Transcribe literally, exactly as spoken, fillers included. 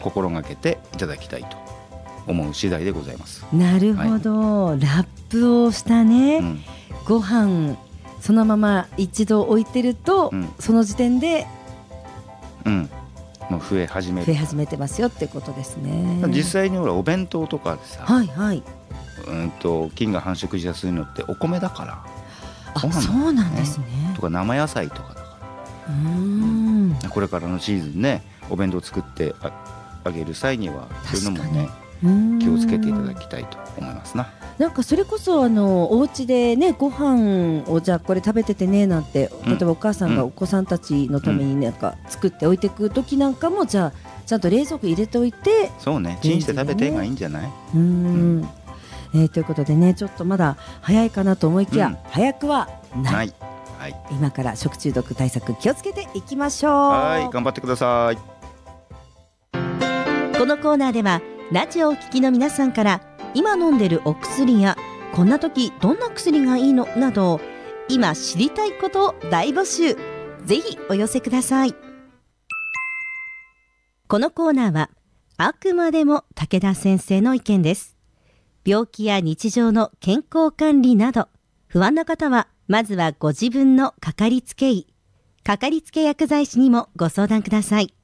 心がけていただきたいと思う次第でございます。 なるほど、はい、ラップをしたね、うん、ご飯そのまま一度置いてると、うん、その時点で、 うん、もう増え始める増え始めてますよってことですね。 実際にほらお弁当とかでさ、 はいはい、 うんと菌が繁殖しやすいのってお米だから。 あ、そうなんですね。 とか生野菜とかだから、うーん、これからのシーズンね、お弁当作ってああげる際にはそういうのもね気をつけていただきたいと思いますな。 なんかそれこそあのお家でねご飯をじゃあこれ食べててねなんて、例えばお母さんがお子さんたちのためになんか作っておいていく時なんかも、じゃあちゃんと冷蔵庫入れておいて、 そうね、チンして食べてがいいんじゃない。 うーん、うんえー、ということでね、ちょっとまだ早いかなと思いきや、うん、早くはない、ない、はい、今から食中毒対策気をつけていきましょう。 はい、頑張ってください。 このコーナーではラジオをお聞きの皆さんから今飲んでるお薬やこんな時どんな薬がいいのなど今知りたいことを大募集。ぜひお寄せください。このコーナーはあくまでも武田先生の意見です。病気や日常の健康管理など不安な方はまずはご自分のかかりつけ医、かかりつけ薬剤師にもご相談ください。